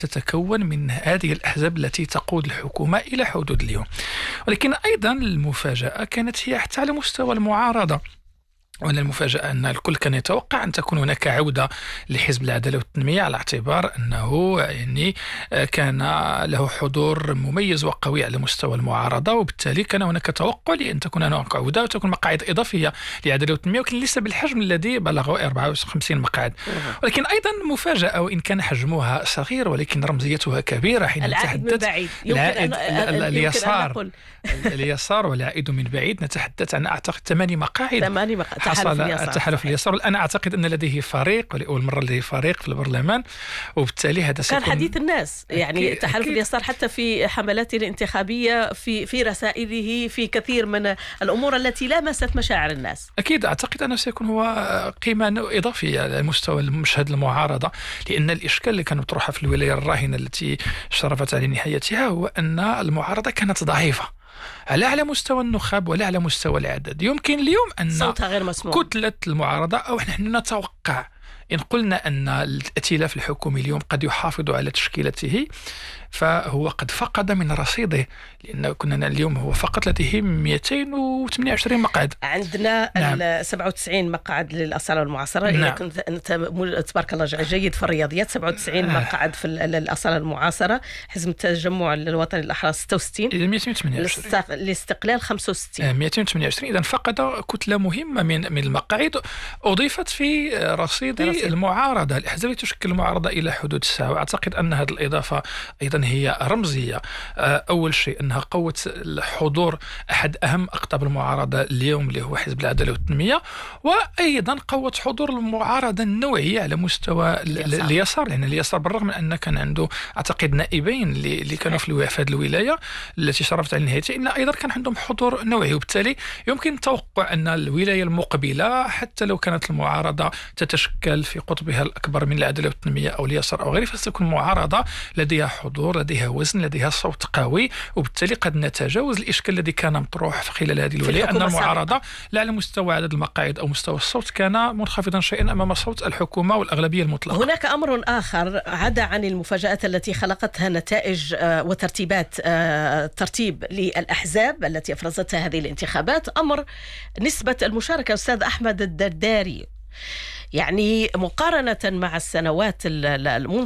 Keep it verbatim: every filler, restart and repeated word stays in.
تتكون من هذه الأحزاب التي تقود الحكومة إلى حدود اليوم. ولكن أيضا المفاجأة كانت هي حتى على مستوى المعارضة. وأن المفاجأة أن الكل كان يتوقع أن تكون هناك عودة لحزب العدالة والتنمية، على اعتبار أنه يعني كان له حضور مميز وقوي على مستوى المعارضة، وبالتالي كان هناك توقع لأن تكون هناك عودة وتكون مقاعد إضافية للعدالة والتنمية، ولكن ليس بالحجم الذي بلغ أربعة وخمسين مقعد. ولكن أيضا مفاجأة، وإن كان حجمها صغير ولكن رمزيتها كبيرة حين نتحدث العائد اليسار اليسار والعائد من بعيد. نتحدث عن أعتقد ثماني مقاعد ثماني مقاعد حصل التحالف اليسار. الآن أعتقد أن لديه فريق، ولأول مرة لديه فريق في البرلمان، وبالتالي هذا كان حديث الناس. يعني التحالف اليسار حتى في حملاته الانتخابية، في في رسائله، في كثير من الأمور التي لامست مشاعر الناس. أكيد أعتقد أنه سيكون هو قيمة إضافية على مستوى المشهد المعارضة، لأن الإشكال اللي كان مطروحة في الولاية الراهنة التي شرفت على نهايتها هو أن المعارضة كانت ضعيفة، لا على مستوى النخب ولا على مستوى العدد. يمكن اليوم أن صوتها غير مسموع. كتلة المعارضة، أو نحن نتوقع إن قلنا أن الائتلاف الحكومي اليوم قد يحافظ على تشكيلته، فهو قد فقد من رصيده، لأن كنا اليوم هو فقط لديه مئتين وثمانية وعشرين مقعد. عندنا نعم. سبعة وتسعين مقعد للأصالة والمعاصرة. نعم. إذا كنت أنت تبارك الله جيد في الرياضيات، سبعة وتسعين آه. مقعد في الأصالة المعاصرة. حزب التجمع الوطني الأحرار ستة وستين، مئتين وثمانية وعشرين، الاستقلال خمسة وستين، آه. مئتين وثمانية وعشرين. إذا فقد كتلة مهمة من من المقاعد، أضيفت في رصيد المعارضة. الأحزاب تشكل المعارضة إلى حدود الساعة، وأعتقد أن هذه الإضافة أيضا هي رمزية. أول شيء أنها قوت الحضور أحد أهم أقطاب المعارضة اليوم اللي هو حزب العدالة والتنمية، وأيضا قوت حضور المعارضة النوعية على مستوى اليسار, اليسار لأن اليسار بالرغم من أن كان عنده أعتقد نائبين اللي كانوا في هذه الولاية التي شرفت على نهايتها، إلا أيضا كان عندهم حضور نوعي. وبالتالي يمكن التوقع أن الولاية المقبلة حتى لو كانت المعارضة تتشكل في قطبها الأكبر من العدالة والتنمية أو اليسار أو غيره، فستكون معارضة لديها حضور، لديها وزن، لديها صوت قوي، وبالتالي قد نتجاوز الإشكال الذي كان مطروح في خلال هذه الولاية، أن المعارضة لا على مستوى عدد المقاعد أو مستوى الصوت كان منخفضا شيئا أمام صوت الحكومة والأغلبية المطلقة. هناك أمر آخر عدا عن المفاجآت التي خلقتها نتائج وترتيبات ترتيب للأحزاب التي أفرزتها هذه الانتخابات، أمر نسبة المشاركة. أستاذ أحمد الدرداري، يعني مقارنة مع السنوات المنذ